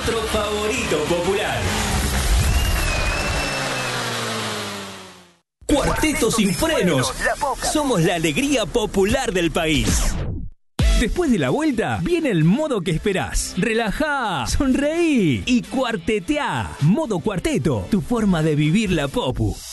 otro favorito popular. Cuarteto Sin Frenos. Somos la alegría popular del país. Después de la vuelta, viene el modo que esperás. Relajá, sonreí y cuarteteá. Modo Cuarteto, tu forma de vivir la popu.